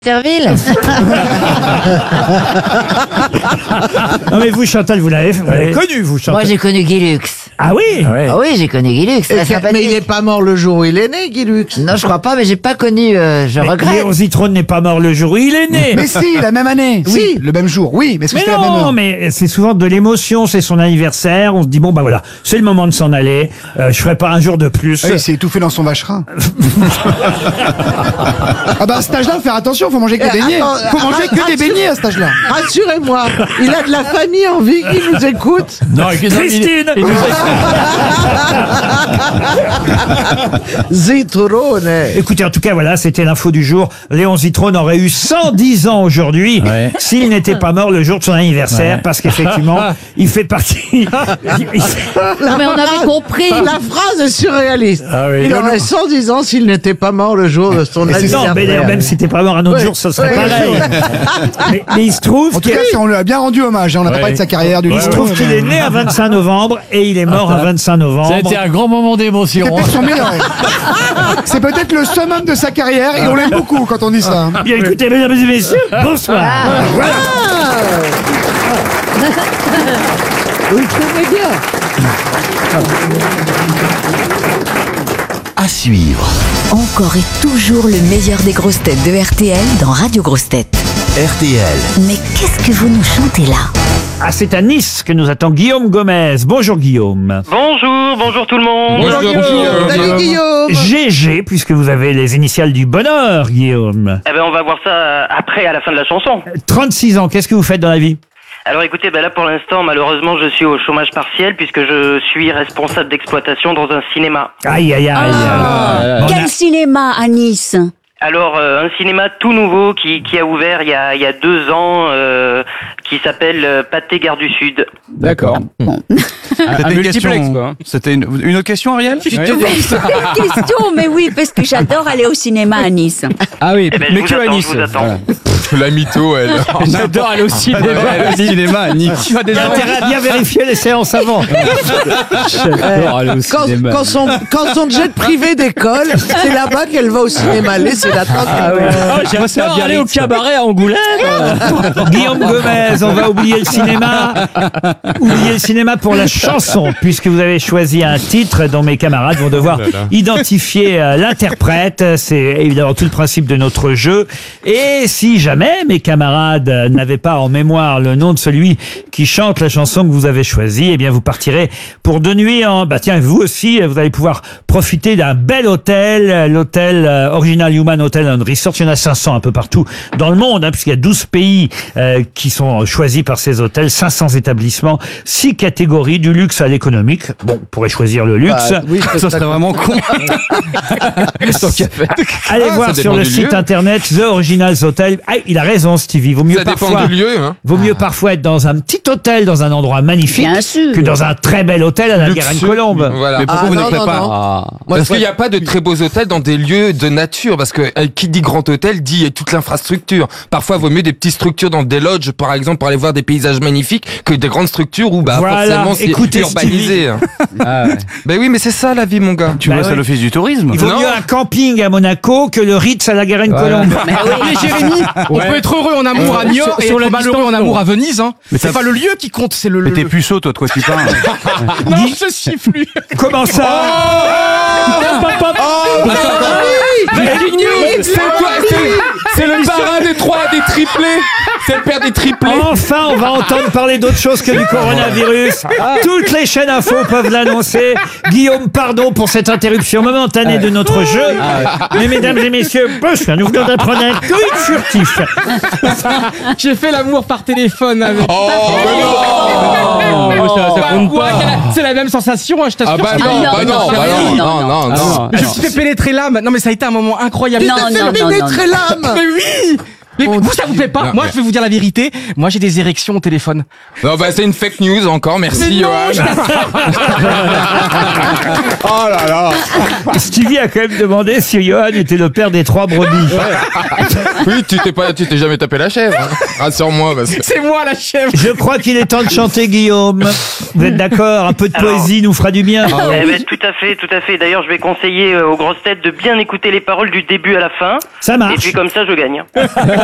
Serville. Non mais vous, Chantal, vous l'avez connu, vous, Chantal. Moi, j'ai connu Guy Lux. Ah oui, Ah oui, j'ai connu Guy Lux. Mais il est pas mort le jour où il est né, Guy Lux. Non, je crois pas, mais j'ai pas connu. Je regrette. Léon Zitrone n'est pas mort le jour où il est né. Mais si, la même année. Oui, le même jour. Oui, mais est-ce que Mais c'était la même non, heure? mais c'est souvent de l'émotion, c'est son anniversaire, on se dit bon bah voilà, c'est le moment de s'en aller, je ferai pas un jour de plus. Ah, il s'est étouffé dans son vacherin. Ah bah à cet âge-là, faut faire attention, faut manger que des beignets. Faut manger que des beignets à cet âge-là. Rassurez-moi, il a de la famille en vie qui nous écoute. Non, Christine. Zitrone. Écoutez, en tout cas, voilà, c'était l'info du jour. Léon Zitrone aurait eu 110 ans aujourd'hui s'il n'était pas mort le jour de son anniversaire, parce qu'effectivement, il fait partie... Non, mais on avait compris. La phrase est surréaliste. Ah oui. Il aurait 110 ans s'il n'était pas mort le jour de son Non, anniversaire. mais même si t'es pas mort un autre jour, ça serait pareil. Mais il se trouve En tout cas, on lui a bien rendu hommage. On n'a pas parlé de sa carrière, du il se trouve qu'il est né à 25 novembre et il est mort à 25 novembre. Ça a été un grand moment d'émotion. C'est peut-être son meilleur. C'est peut-être le summum de sa carrière et on l'aime beaucoup quand on dit ça. Bien écoutez, mesdames et messieurs, bonsoir. Voilà. Vous le trouvez bien. À suivre. Encore et toujours le meilleur des grosses têtes de RTL dans Radio Grosses Têtes. RTL. Mais qu'est-ce que vous nous chantez là? Ah, c'est à Nice que nous attend Guillaume Gomez. Bonjour Guillaume. Bonjour tout le monde. Salut Guillaume. GG, puisque vous avez les initiales du bonheur, Guillaume. Eh ben on va voir ça après, à la fin de la chanson. 36 ans, qu'est-ce que vous faites dans la vie? Alors écoutez, là pour l'instant, malheureusement, je suis au chômage partiel puisque je suis responsable d'exploitation dans un cinéma. Aïe, aïe, aïe. Bon, Quel cinéma à Nice? Alors un cinéma tout nouveau qui a ouvert il y a 2 ans, qui s'appelle Pâté Gare du Sud. D'accord. C'était une question. Quoi. C'était une autre question, Ariel? Question, mais oui, parce que j'adore aller au cinéma à Nice. Ah oui, Eh ben, mais je que à Nice. vous attends. La mytho, elle. J'adore aller au cinéma. Le cinéma à Nice. il y a intérêt à bien vérifier les séances avant. J'adore aller au cinéma. Quand son jet privé décolle, c'est là-bas qu'elle va au cinéma. Laissez-la tranquille. J'adore aller au cabaret à Angoulême. Guillaume Gomez, on va oublier le cinéma. Oublier le cinéma pour la chanson, puisque vous avez choisi un titre dont mes camarades vont devoir identifier l'interprète. C'est évidemment tout le principe de notre jeu. Et si jamais mes camarades n'avaient pas en mémoire le nom de celui qui chante la chanson que vous avez choisie, eh bien vous partirez pour 2 nuits en... tiens, vous aussi, vous allez pouvoir profiter d'un bel hôtel, l'hôtel Original Human Hotel and Resort. Il y en a 500 un peu partout dans le monde, puisqu'il y a 12 pays qui sont choisis par ces hôtels, 500 établissements, 6 catégories, du luxe à l'économique. Bon, on pourrait choisir le luxe. Oui, Ça serait vraiment con. Allez voir ça sur dépend le du site lieu. internet The Originals Hotel. Ah, il a raison, Stevie. Vaut mieux Ça dépend parfois, du lieu. Hein. vaut mieux parfois être dans un petit hôtel, dans un endroit magnifique, Bien sûr. que dans un très bel hôtel à la Luxueux. Garenne-Colombe. Voilà. Mais pourquoi Ah, vous non, n'êtes non, pas? non. Ah. Parce qu'il n'y a pas de très beaux hôtels dans des lieux de nature. Parce que qui dit grand hôtel dit toute l'infrastructure. Parfois, il vaut mieux des petites structures dans des lodges, par exemple, pour aller voir des paysages magnifiques, que des grandes structures où Voilà. forcément c'est Écoutez, urbanisé. Ah ouais. Ben oui, mais c'est ça la vie, mon gars. Tu bosses à l'office du tourisme. Il vaut Non. mieux un camping à Monaco que le Ritz à la Garenne-Colombe. Mais oui. Mais Jérémy, on Ouais. peut être heureux en amour à Niort et sur être la malheureux distance, en amour à Venise. Hein. C'est pas le lieu qui compte, c'est le. Mais t'es puceau, toi, de quoi tu parles? Non, je siffle lui. Comment ça Breaking news. C'est le parrain des triplés. C'est le père des triplés. Enfin, on va entendre parler d'autre chose que du coronavirus. Toutes les chaînes info peuvent l'annoncer. Guillaume, pardon pour cette interruption momentanée de notre jeu. Mais mesdames et messieurs, nous venons d'apprendre un tweet furtif. J'ai fait l'amour par téléphone avec. Oh, ça compte pas. C'est la même sensation, hein, je t'assure. Ah bah c'est non, pas- bah non, bah non, non, non. Je me suis fait pénétrer l'âme. Non, mais ça a été un moment incroyable. Non, non, non, non, pénétrer l'âme. Mais oui. Mais vous, ça vous plaît pas? Non, Moi, mais- je vais vous dire la vérité. Moi, j'ai des érections au téléphone. Non, bah, c'est une fake news encore, merci, Johan. Oh là là. Stevie a quand même demandé si Johan était le père des 3 brebis. Oui, tu t'es jamais tapé la chèvre. Hein. Rassure-moi, parce que... C'est moi la chèvre. Je crois qu'il est temps de chanter, Guillaume. Vous êtes d'accord? Un peu de Alors- poésie nous fera du bien. Eh ben, tout à fait, tout à fait. D'ailleurs, je vais conseiller aux grosses têtes de bien écouter les paroles du début à la fin. Ça marche. Et puis comme ça, je gagne.